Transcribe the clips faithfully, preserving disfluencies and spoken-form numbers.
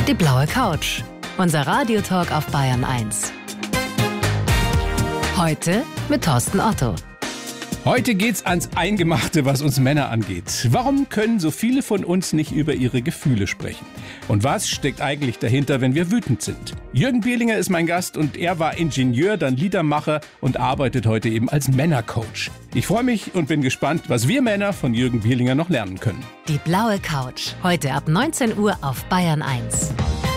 Die blaue Couch. Unser Radiotalk auf Bayern eins. Heute mit Thorsten Otto. Heute geht's ans Eingemachte, was uns Männer angeht. Warum können so viele von uns nicht über ihre Gefühle sprechen? Und was steckt eigentlich dahinter, wenn wir wütend sind? Jürgen Bierlinger ist mein Gast und er war Ingenieur, dann Liedermacher und arbeitet heute eben als Männercoach. Ich freue mich und bin gespannt, was wir Männer von Jürgen Bierlinger noch lernen können. Die blaue Couch. Heute ab neunzehn Uhr auf Bayern eins.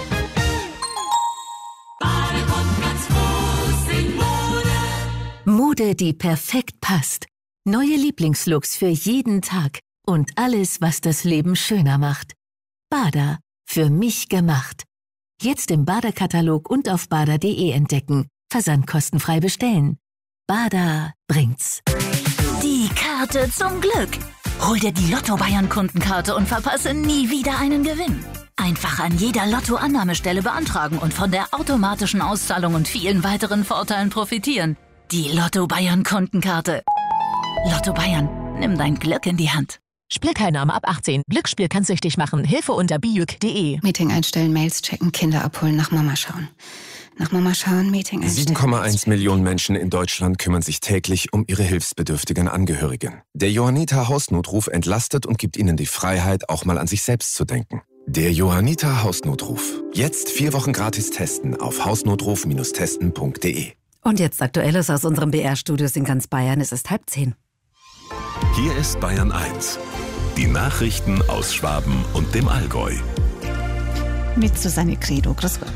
Mode, die perfekt passt. Neue Lieblingslooks für jeden Tag und alles, was das Leben schöner macht. Bada, für mich gemacht. Jetzt im Bada-Katalog und auf bada punkt de entdecken. Versandkostenfrei bestellen. Bada bringt's. Die Karte zum Glück. Hol dir die Lotto-Bayern-Kundenkarte und verpasse nie wieder einen Gewinn. Einfach an jeder Lotto-Annahmestelle beantragen und von der automatischen Auszahlung und vielen weiteren Vorteilen profitieren. Die Lotto-Bayern-Kundenkarte. Lotto Bayern, nimm dein Glück in die Hand. Spielteilnahme ab achtzehn. Glücksspiel kann süchtig machen. Hilfe unter bijuk punkt de. Meeting einstellen, Mails checken, Kinder abholen, nach Mama schauen. Nach Mama schauen, Meeting einstellen. sieben Komma eins Millionen Menschen in Deutschland kümmern sich täglich um ihre hilfsbedürftigen Angehörigen. Der Johanniter Hausnotruf entlastet und gibt ihnen die Freiheit, auch mal an sich selbst zu denken. Der Johanniter Hausnotruf. Jetzt vier Wochen gratis testen auf hausnotruf Bindestrich testen Punkt de. Und jetzt Aktuelles aus unserem B R-Studios in ganz Bayern. Es ist halb zehn. Hier ist Bayern eins. Die Nachrichten aus Schwaben und dem Allgäu. Mit Susanne Credo. Grüß Gott.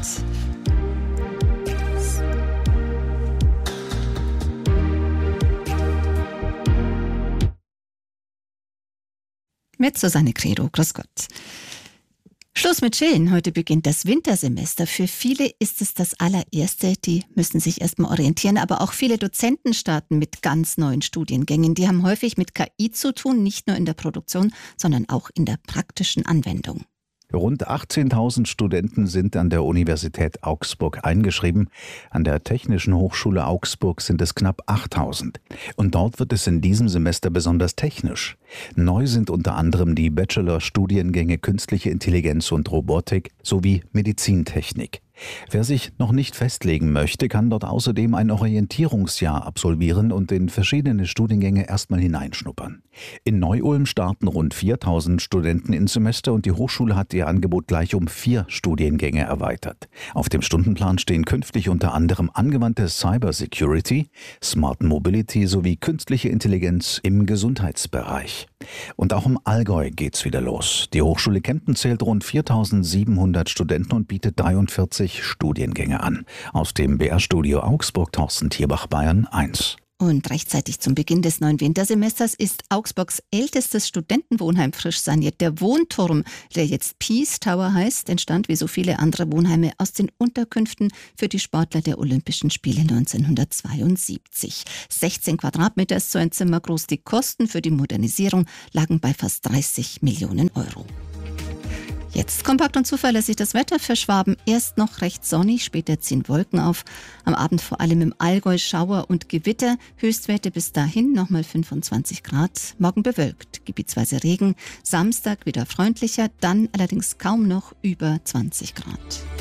Mit Susanne Credo. Grüß Gott. Schluss mit Chillen. Heute beginnt das Wintersemester. Für viele ist es das allererste. Die müssen sich erstmal orientieren. Aber auch viele Dozenten starten mit ganz neuen Studiengängen. Die haben häufig mit K I zu tun, nicht nur in der Produktion, sondern auch in der praktischen Anwendung. Rund achtzehntausend Studenten sind an der Universität Augsburg eingeschrieben. An der Technischen Hochschule Augsburg sind es knapp achttausend. Und dort wird es in diesem Semester besonders technisch. Neu sind unter anderem die Bachelor-Studiengänge Künstliche Intelligenz und Robotik sowie Medizintechnik. Wer sich noch nicht festlegen möchte, kann dort außerdem ein Orientierungsjahr absolvieren und in verschiedene Studiengänge erstmal hineinschnuppern. In Neu-Ulm starten rund viertausend Studenten ins Semester und die Hochschule hat ihr Angebot gleich um vier Studiengänge erweitert. Auf dem Stundenplan stehen künftig unter anderem angewandte Cybersecurity, Smart Mobility sowie künstliche Intelligenz im Gesundheitsbereich. Und auch im Allgäu geht's wieder los. Die Hochschule Kempten zählt rund viertausendsiebenhundert Studenten und bietet dreiundvierzig Studiengänge an. Aus dem B R-Studio Augsburg, Thorsten Thierbach, Bayern eins. Und rechtzeitig zum Beginn des neuen Wintersemesters ist Augsburgs ältestes Studentenwohnheim frisch saniert. Der Wohnturm, der jetzt Peace Tower heißt, entstand wie so viele andere Wohnheime aus den Unterkünften für die Sportler der Olympischen Spiele neunzehnhundertzweiundsiebzig. sechzehn Quadratmeter ist so ein Zimmer groß. Die Kosten für die Modernisierung lagen bei fast dreißig Millionen Euro. Jetzt kompakt und zuverlässig das Wetter für Schwaben. Erst noch recht sonnig, später ziehen Wolken auf. Am Abend vor allem im Allgäu Schauer und Gewitter. Höchstwerte bis dahin nochmal fünfundzwanzig Grad. Morgen bewölkt, gebietsweise Regen. Samstag wieder freundlicher, dann allerdings kaum noch über zwanzig Grad.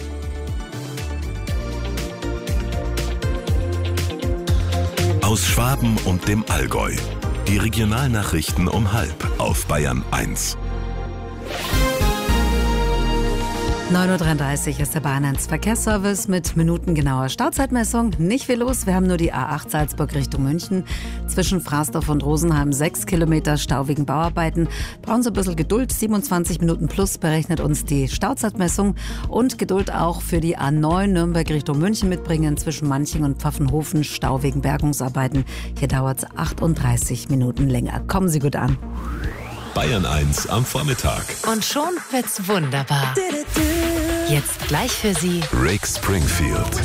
Aus Schwaben und dem Allgäu. Die Regionalnachrichten um halb auf Bayern eins. neun Uhr dreiunddreißig ist der Bayern eins Verkehrsservice mit minutengenauer Stauzeitmessung. Nicht viel los, wir haben nur die A acht Salzburg Richtung München. Zwischen Frasdorf und Rosenheim sechs Kilometer Stau wegen Bauarbeiten. Brauchen Sie ein bisschen Geduld, siebenundzwanzig Minuten plus berechnet uns die Stauzeitmessung. Und Geduld auch für die A neun Nürnberg Richtung München mitbringen. Zwischen Manching und Pfaffenhofen Stau wegen Bergungsarbeiten. Hier dauert es achtunddreißig Minuten länger. Kommen Sie gut an. Bayern eins am Vormittag. Und schon wird's wunderbar. Jetzt gleich für Sie Rick Springfield.